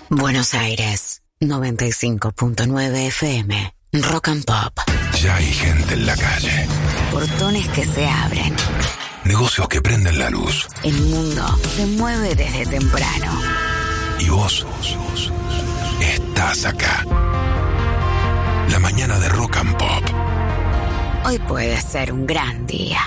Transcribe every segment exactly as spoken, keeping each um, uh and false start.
Buenos Aires, noventa y cinco punto nueve F M, Rock and Pop. Ya hay gente en la calle. Portones que se abren. Negocios que prenden la luz. El mundo se mueve desde temprano. Y vos, vos, vos estás acá. La mañana de Rock and Pop. Hoy puede ser un gran día.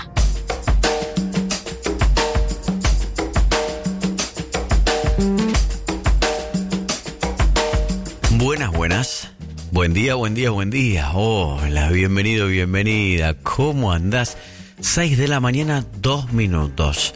Buenas, buenas. Buen día, buen día, buen día. Hola, bienvenido, bienvenida. ¿Cómo andás? seis de la mañana, dos minutos.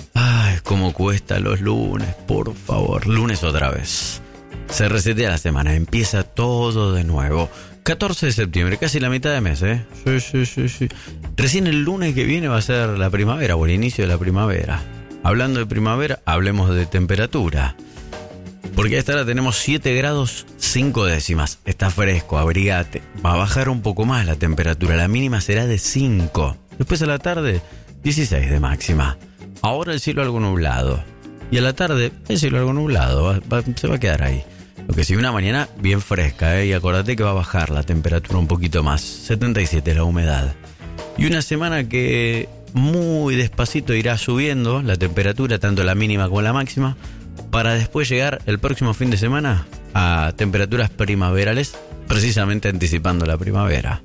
Ay, cómo cuesta los lunes, por favor. Lunes otra vez. Se resetea la semana, empieza todo de nuevo. catorce de septiembre, casi la mitad de mes, ¿eh? Sí, sí, sí, sí. Recién el lunes que viene va a ser la primavera, o el inicio de la primavera. Hablando de primavera, hablemos de temperatura. Porque a esta hora tenemos siete grados cinco décimas. Está fresco, abrigate. Va a bajar un poco más la temperatura. La mínima será de cinco. Después a la tarde, dieciséis de máxima. Ahora el cielo algo nublado. Y a la tarde, el cielo algo nublado. Va, va, se va a quedar ahí. Lo que sí, una mañana bien fresca, ¿eh? Y acordate que va a bajar la temperatura un poquito más. setenta y siete la humedad. Y una semana que muy despacito irá subiendo la temperatura, tanto la mínima como la máxima, para después llegar el próximo fin de semana a temperaturas primaverales, precisamente anticipando la primavera.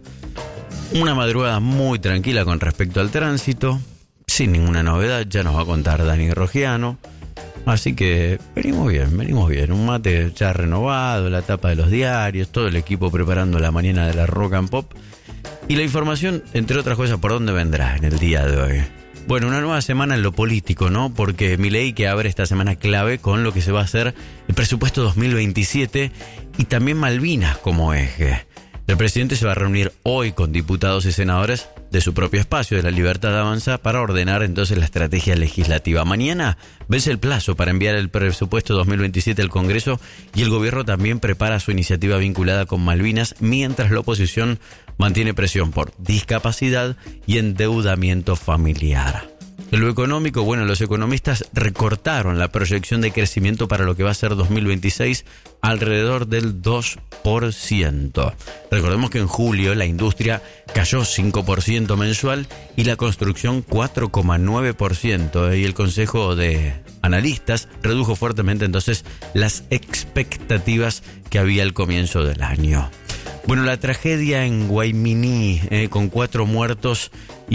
Una madrugada muy tranquila con respecto al tránsito, sin ninguna novedad, ya nos va a contar Dani Rogiano. Así que venimos bien, venimos bien. Un mate ya renovado, la tapa de los diarios, todo el equipo preparando la mañana de la Rock and Pop. Y la información, entre otras cosas, ¿por dónde vendrá en el día de hoy? Bueno, una nueva semana en lo político, ¿no? Porque Milei que abre esta semana clave con lo que se va a hacer el presupuesto dos mil veintisiete y también Malvinas como eje. El presidente se va a reunir hoy con diputados y senadores de su propio espacio, de La Libertad Avanza, para ordenar entonces la estrategia legislativa. Mañana vence el plazo para enviar el presupuesto dos mil veintisiete al Congreso y el gobierno también prepara su iniciativa vinculada con Malvinas, mientras la oposición mantiene presión por discapacidad y endeudamiento familiar. En lo económico, bueno, los economistas recortaron la proyección de crecimiento para lo que va a ser dos mil veintiséis alrededor del dos por ciento. Recordemos que en julio la industria cayó cinco por ciento mensual y la construcción cuatro coma nueve por ciento. Y el Consejo de Analistas redujo fuertemente entonces las expectativas que había al comienzo del año. Bueno, la tragedia en Guayminí, eh, con cuatro muertos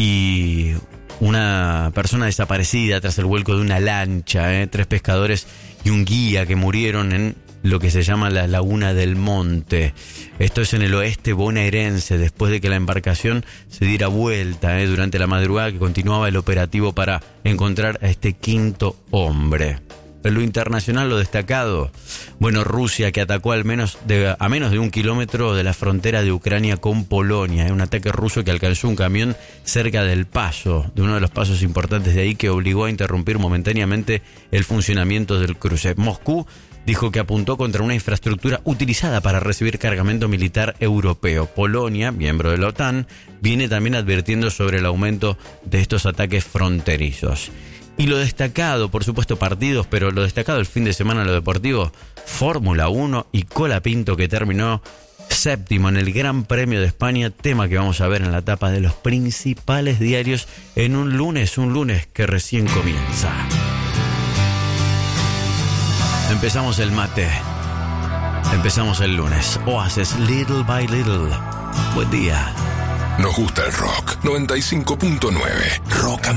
y una persona desaparecida tras el vuelco de una lancha, eh, tres pescadores y un guía que murieron en lo que se llama la Laguna del Monte. Esto es en el oeste bonaerense, después de que la embarcación se diera vuelta eh, durante la madrugada que continuaba el operativo para encontrar a este quinto hombre. En lo internacional, lo destacado, bueno, Rusia que atacó al menos de, a menos de un kilómetro de la frontera de Ucrania con Polonia, ¿eh? Un ataque ruso que alcanzó un camión cerca del paso, de uno de los pasos importantes de ahí, que obligó a interrumpir momentáneamente el funcionamiento del cruce. Moscú dijo que apuntó contra una infraestructura utilizada para recibir cargamento militar europeo. Polonia, miembro de la OTAN, viene también advirtiendo sobre el aumento de estos ataques fronterizos. Y lo destacado, por supuesto partidos, pero lo destacado el fin de semana en lo deportivo, Fórmula uno y Colapinto que terminó séptimo en el Gran Premio de España, tema que vamos a ver en la tapa de los principales diarios en un lunes, un lunes que recién comienza. Empezamos el mate, empezamos el lunes, Oasis Little by Little. Buen día. Nos gusta el rock. noventa y cinco punto nueve Rock and